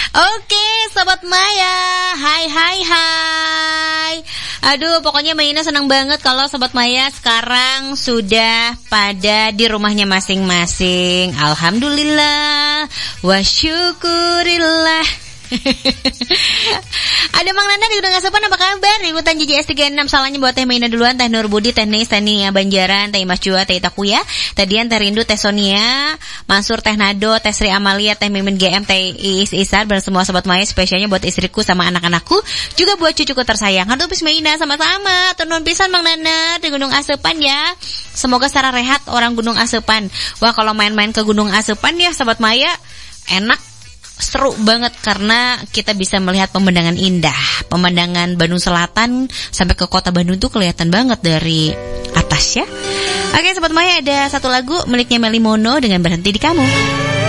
Oke, Sobat Maya. Hai. Aduh, pokoknya Maina senang banget kalau Sobat Maya sekarang sudah pada di rumahnya masing-masing. Alhamdulillah wa syukurillah. Ada Mang Nanda di Gunung Asepan, apa kabar? Di hutan JJS 36. Salahnya buat Teh Maina duluan, Teh Nur Budi, Teh Nis, Teh Nia Banjaran, Teh Imas Jua, Teh Itakuya, Teh Dian, Teh Rindu, Teh Sonia, Mansur, Teh Nado, Teh Sri Amalia, Teh Mimin GM, Teh Iis Isar, dan semua Sobat Maya, spesialnya buat istriku sama anak-anakku, juga buat cucuku tersayang. Hartupis Maina sama-sama. Turun pisan Mang Nanda di Gunung Asepan ya. Semoga secara rehat orang Gunung Asepan. Wah, kalau main-main ke Gunung Asepan ya Sobat Maya, enak. Seru banget karena kita bisa melihat pemandangan indah. Pemandangan Bandung Selatan sampai ke kota Bandung tuh kelihatan banget dari atas ya. Oke Sobat Maya, ada satu lagu miliknya Melly Mono dengan Berhenti di Kamu.